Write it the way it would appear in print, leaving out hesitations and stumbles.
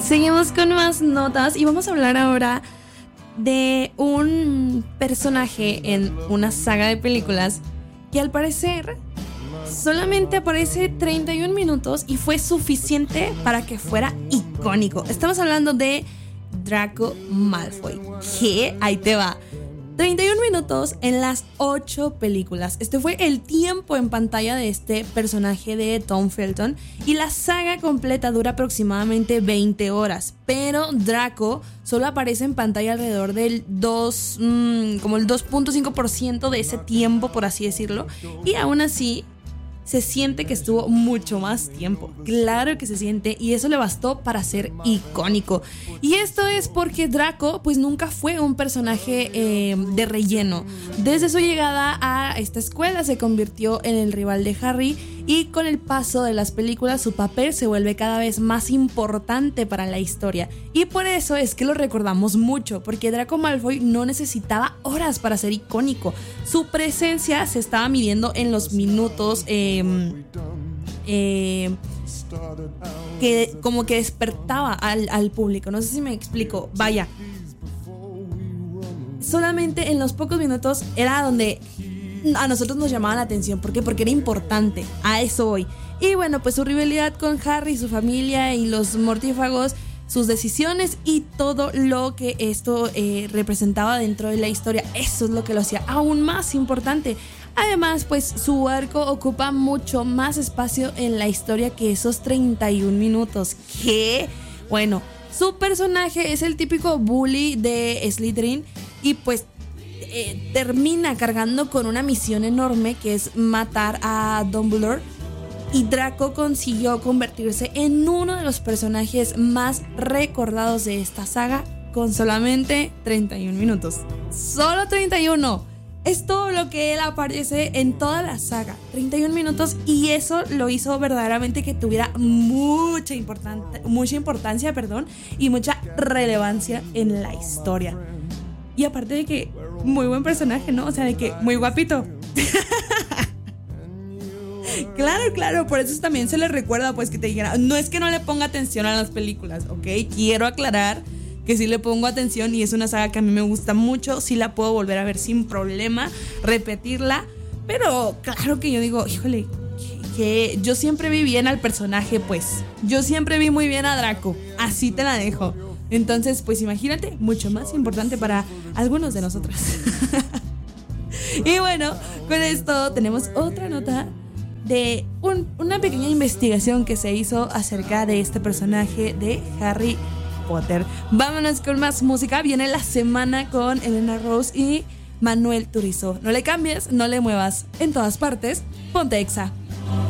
Seguimos con más notas y vamos a hablar ahora de un personaje en una saga de películas que al parecer solamente aparece 31 minutos y fue suficiente para que fuera icónico. Estamos hablando de Draco Malfoy. ¿Qué? Ahí te va. 31 minutos en las 8 películas. Este fue el tiempo en pantalla de este personaje de Tom Felton. Y la saga completa dura aproximadamente 20 horas. Pero Draco solo aparece en pantalla alrededor del como el 2.5% de ese tiempo, por así decirlo. Y aún así se siente que estuvo mucho más tiempo. Claro que se siente, y eso le bastó para ser icónico. Y esto es porque Draco pues nunca fue un personaje de relleno. Desde su llegada a esta escuela se convirtió en el rival de Harry, y con el paso de las películas su papel se vuelve cada vez más importante para la historia. Y por eso es que lo recordamos mucho, porque Draco Malfoy no necesitaba horas para ser icónico. Su presencia se estaba midiendo en los minutos que como que despertaba al público. No sé si me explico. Vaya, solamente en los pocos minutos era donde a nosotros nos llamaba la atención. ¿Por qué? Porque era importante. A eso voy. Y bueno, pues su rivalidad con Harry, su familia y los mortífagos, sus decisiones y todo lo que esto representaba dentro de la historia, eso es lo que lo hacía aún más importante. Además, pues su arco ocupa mucho más espacio en la historia que esos 31 minutos. ¿Qué? Bueno, su personaje es el típico bully de Slytherin y pues termina cargando con una misión enorme, que es matar a Dumbledore. Y Draco consiguió convertirse en uno de los personajes más recordados de esta saga con solamente 31 minutos. ¡Solo 31! Es todo lo que él aparece en toda la saga. 31 minutos, y eso lo hizo verdaderamente que tuviera mucha importancia, y mucha relevancia en la historia. Y aparte de que muy buen personaje, ¿no? O sea, de que muy guapito. Claro, por eso también se le recuerda, pues, que te dijera, no es que no le ponga atención a las películas, ¿ok? Quiero aclarar que sí le pongo atención y es una saga que a mí me gusta mucho, sí la puedo volver a ver sin problema, repetirla, pero claro que yo digo, híjole, que yo siempre vi bien al personaje, pues, yo siempre vi muy bien a Draco, así te la dejo. Entonces, pues imagínate, mucho más importante para algunos de nosotros. Y bueno, con esto tenemos otra nota de una pequeña investigación que se hizo acerca de este personaje de Harry Potter. Vámonos con más música. Viene La Semana con Elena Rose y Manuel Turizo. No le cambies, no le muevas. En todas partes, ponte Exa.